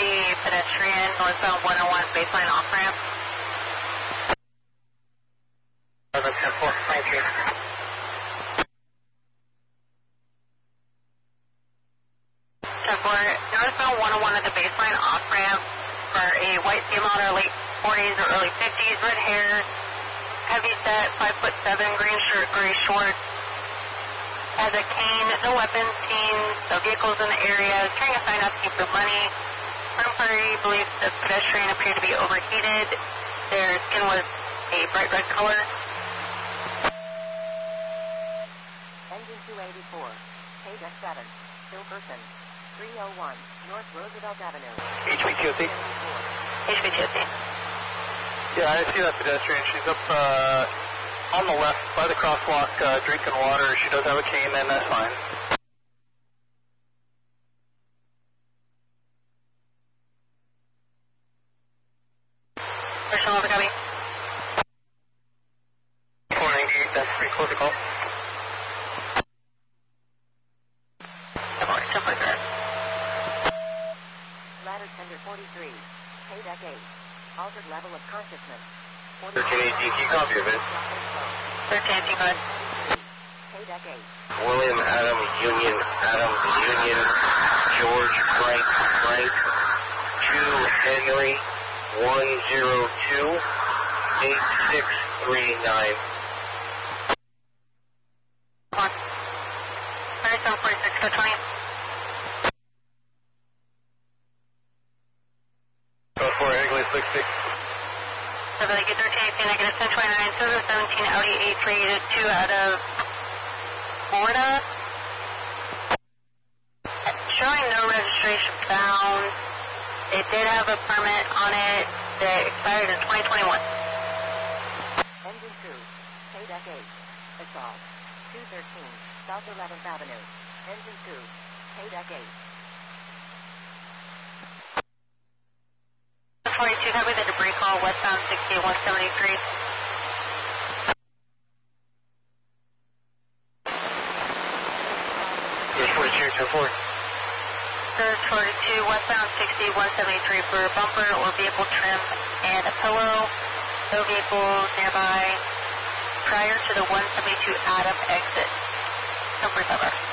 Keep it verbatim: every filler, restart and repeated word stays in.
pedestrian northbound one oh one baseline off-ramp. eleven ten four, twenty-three. ten four, northbound one oh one at the baseline off-ramp for a white sea model, late forties or early fifties, red hair, heavy set, five foot seven, green shirt, gray shorts. Has a cane, no weapons, teens, no vehicles in the area, is carrying a sign asking for money. Firm party believes the pedestrian appeared to be overheated. Their skin was a bright red color. Engine two eighty-four, K seven, Silverton, three oh one, North Roosevelt Avenue. H V T O C? H V T O C. Yeah, I see that pedestrian. She's up uh, on the left by the crosswalk uh, drinking water. She does have a cane and that's fine. Personal over copy. four ninety-eight, that's pretty close to call. ten four, ten four, correct. Ladder tender forty-three, K eight, altered level of consciousness. thirteen eighteen, can you copy of it? thirteen eighteen, go ahead. K eight. William Adam Union Adam Union George Frank Frank two Henry one zero two eight six three nine. Come on. thirty-seven forty-six, go twenty. Go for Egley six six. Seven, get thirteen eighteen, negative ten twenty-nine, seven seventeen, Audi A three, two out of Florida. Showing no registration found. It did have a permit on it that expired in twenty twenty-one. Engine two, K eight, assault, two thirteen, South eleventh Avenue. Engine two, K eight. forty-two, copy the debris call, westbound sixty, one seventy-three. Here's forty-two, ten four. There's forty-two, westbound sixty, one seventy-three for a bumper or vehicle trim and a pillow. No vehicles nearby prior to the one seventy-two Adam exit. Number seven.